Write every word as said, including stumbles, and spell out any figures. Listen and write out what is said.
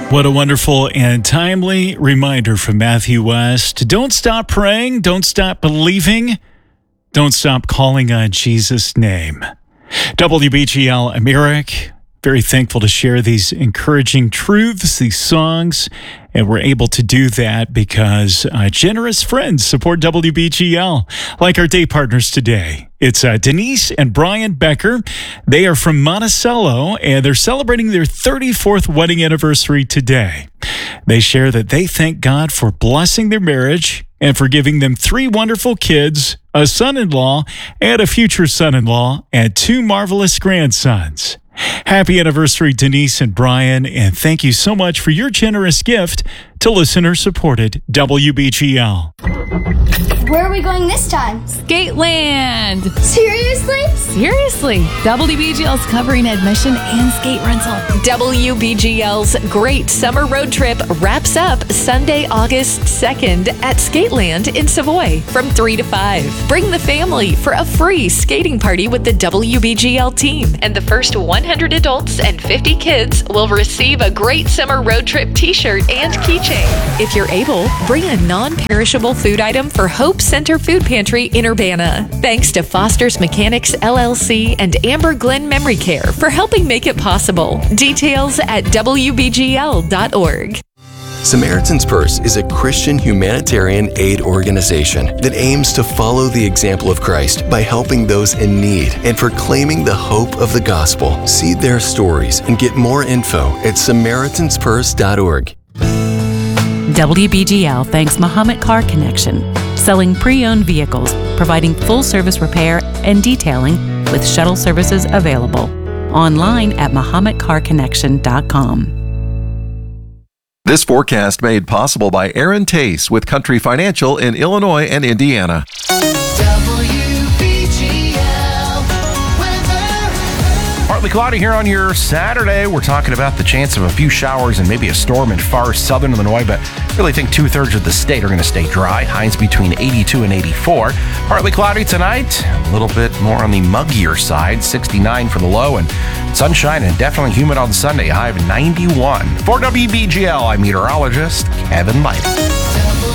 What a wonderful and timely reminder from Matthew West. Don't stop praying. Don't stop believing. Don't stop calling on Jesus' name. W B G L, I'm Eric. Very thankful to share these encouraging truths, these songs, and we're able to do that because uh, generous friends support W B G L, like our day partners today. It's uh, Denise and Brian Becker. They are from Monticello, and they're celebrating their thirty-fourth wedding anniversary today. They share that they thank God for blessing their marriage and for giving them three wonderful kids, a son-in-law, and a future son-in-law, and two marvelous grandsons. Happy anniversary, Denise and Brian, and thank you so much for your generous gift to listener-supported W B G L. Where are we going this time? Skateland! Seriously? Seriously. W B G L's covering admission and skate rental. W B G L's Great Summer Road Trip wraps up Sunday, August second at Skateland in Savoy from three to five. Bring the family for a free skating party with the W B G L team. And the first one hundred adults and fifty kids will receive a Great Summer Road Trip t-shirt and keychain. If you're able, bring a non-perishable food item for Hope Center Food Pantry in Urbana. Thanks to Foster's Mechanics L L C and Amber Glen Memory Care for helping make it possible. Details at W B G L dot org. Samaritan's Purse is a Christian humanitarian aid organization that aims to follow the example of Christ by helping those in need and proclaiming the hope of the gospel. See their stories and get more info at Samaritans Purse dot org. W B G L thanks Muhammad Car Connection, selling pre-owned vehicles, providing full-service repair and detailing with shuttle services available. Online at Muhammad Car Connection dot com. This forecast made possible by Aaron Tace with Country Financial in Illinois and Indiana. Partly cloudy here on your Saturday. We're talking about the chance of a few showers and maybe a storm in far southern Illinois, but really think two-thirds of the state are going to stay dry. Highs between eighty-two and eighty-four. Partly cloudy tonight. A little bit more on the muggier side. sixty-nine for the low, and sunshine and definitely humid on Sunday. High of ninety-one. For W B G L, I'm meteorologist Kevin Light.